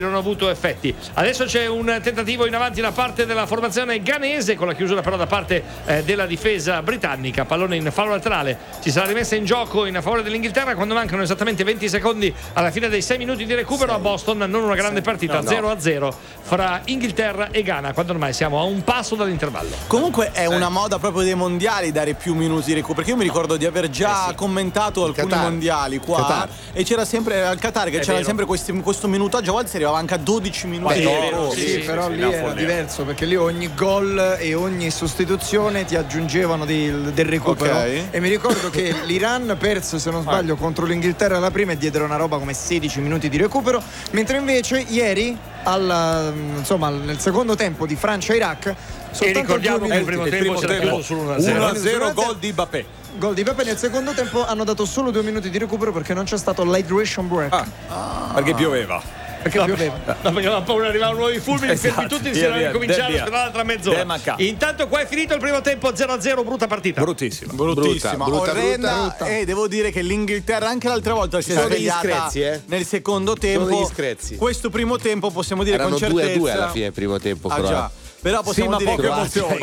non hanno avuto effetti. Adesso c'è un tentativo in avanti da parte della formazione ghanese, con la chiusura però da parte della difesa britannica. Pallone in fallo laterale, ci sarà rimessa in gioco in favore dell'Inghilterra quando mancano esattamente 20 secondi alla fine dei 6 minuti di recupero. A Boston non una grande partita, 0-0 fra Inghilterra e Ghana, quando ormai siamo a un passo dall'intervallo. Comunque è una moda proprio dei mondiali dare più minuti di recupero, perché io mi ricordo di aver già commentato alcuni mondiali qua e c'era sempre al Qatar che c'era sempre questo minutaggio, a volte si arrivava anche a 12 minuti. Però lì era diverso, perché lì ogni gol e ogni sostituzione ti aggiungevano del recupero. E mi ricordo che l'Iran perse, se non sbaglio, contro l'Inghilterra la prima e diedero una roba come 16 minuti di recupero, mentre invece ieri nel secondo tempo di Francia-Iraq, e ricordiamo che il primo tempo si era chiuso sull'1-0 gol di Mbappé. Gol di Mbappé. Nel secondo tempo hanno dato solo 2 minuti di recupero perché non c'è stato l'hydration break. Perché pioveva. Perché pioveva. Perché avevamo paura, arrivavano nuovi fulmini, fermi tutti insieme a ricominciare per l'altra mezz'ora. Intanto qua è finito il primo tempo, 0-0, brutta partita. Bruttissima. Orrenda. E devo dire che l'Inghilterra anche l'altra volta si è svegliata nel secondo tempo. Questo primo tempo possiamo dire erano con certezza 2-2 alla fine primo tempo. Però possiamo dire poche emozioni.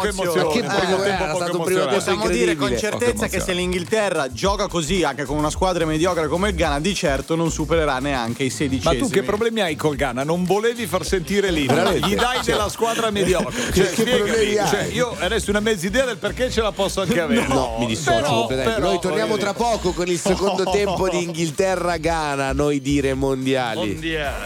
Possiamo dire con certezza che se l'Inghilterra gioca così anche con una squadra mediocre come il Ghana, di certo non supererà neanche i 16esimi. Ma tu che problemi hai col Ghana? Non volevi far sentire lì, gli dai della squadra mediocre. Io adesso una mezza idea del perché ce la posso anche avere. No, mi dissocio completamente. Noi torniamo tra poco con il secondo tempo di Inghilterra-Ghana, noi dire mondiali.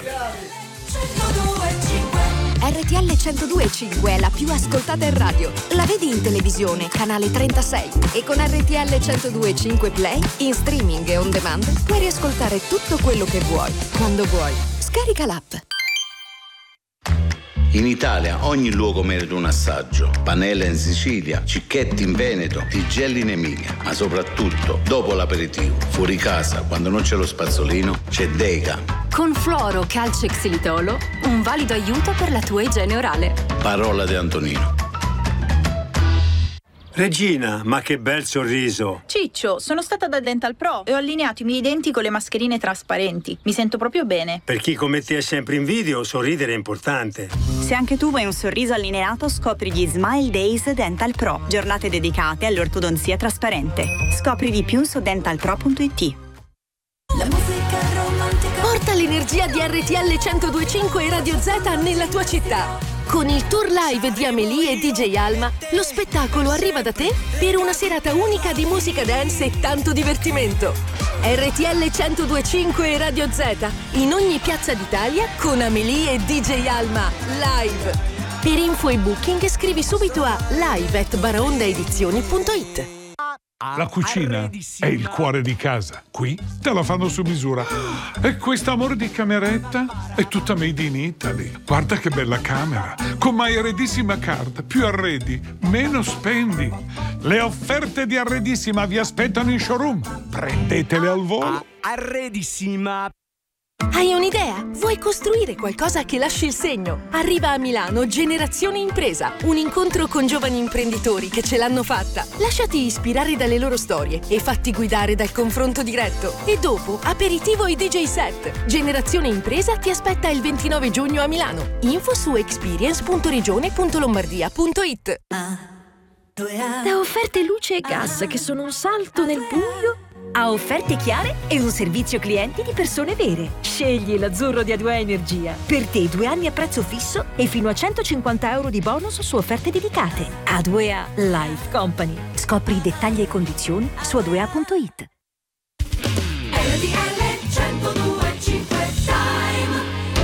RTL 102.5 è la più ascoltata in radio. La vedi in televisione, canale 36. E con RTL 102.5 Play, in streaming e on demand, puoi riascoltare tutto quello che vuoi, quando vuoi. Scarica l'app. In Italia ogni luogo merita un assaggio. Panella in Sicilia, Cicchetti in Veneto, Tigelli in Emilia. Ma soprattutto, dopo l'aperitivo, fuori casa, quando non c'è lo spazzolino, c'è Dega. Con Fluoro Calcio Xilitolo, un valido aiuto per la tua igiene orale. Parola di Antonino. Regina, ma che bel sorriso! Ciccio, sono stata da Dental Pro e ho allineato i miei denti con le mascherine trasparenti. Mi sento proprio bene. Per chi come te è sempre in video, sorridere è importante. Se anche tu vuoi un sorriso allineato, scopri gli Smile Days Dental Pro, giornate dedicate all'ortodonzia trasparente. Scopri di più su dentalpro.it. La musica romantica. Porta l'energia di RTL 102.5 e Radio Z nella tua città. Con il tour live di Amélie e DJ Alma, lo spettacolo arriva da te per una serata unica di musica dance e tanto divertimento. RTL 102.5 e Radio Z, in ogni piazza d'Italia con Amélie e DJ Alma, live. Per info e booking scrivi subito a live@baraondaedizioni.it. La cucina è il cuore di casa. Qui te la fanno su misura. E quest'amore di cameretta è tutta made in Italy. Guarda che bella camera. Con My Arredissima Card. Più arredi, meno spendi. Le offerte di Arredissima vi aspettano in showroom. Prendetele al volo. Arredissima. Hai un'idea? Vuoi costruire qualcosa che lasci il segno? Arriva a Milano Generazione Impresa, un incontro con giovani imprenditori che ce l'hanno fatta. Lasciati ispirare dalle loro storie e fatti guidare dal confronto diretto. E dopo, aperitivo e DJ set. Generazione Impresa ti aspetta il 29 giugno a Milano. Info su experience.regione.lombardia.it. Da offerte luce e gas che sono un salto nel buio a offerte chiare e un servizio clienti di persone vere. Scegli l'azzurro di A2A Energia. Per te 2 anni a prezzo fisso e fino a 150 euro di bonus su offerte dedicate. A2A Life Company. Scopri i dettagli e condizioni su a2a.it. RTL 102.5 Time.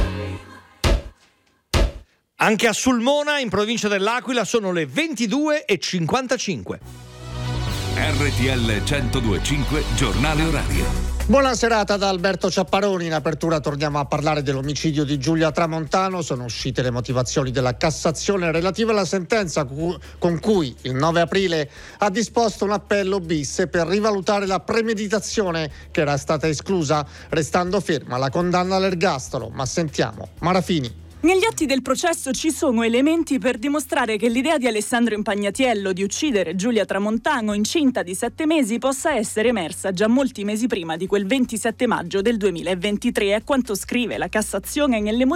Anche a Sulmona, in provincia dell'Aquila, sono le 22:55. RTL 102.5 Giornale Orario. Buona serata da Alberto Ciapparoni. In apertura torniamo a parlare dell'omicidio di Giulia Tramontano. Sono uscite le motivazioni della Cassazione relative alla sentenza con cui il 9 aprile ha disposto un appello bis per rivalutare la premeditazione che era stata esclusa, restando ferma la condanna all'ergastolo. Ma sentiamo Marafini. Negli atti del processo ci sono elementi per dimostrare che l'idea di Alessandro Impagnatiello di uccidere Giulia Tramontano incinta di 7 mesi possa essere emersa già molti mesi prima di quel 27 maggio del 2023, è quanto scrive la Cassazione nelle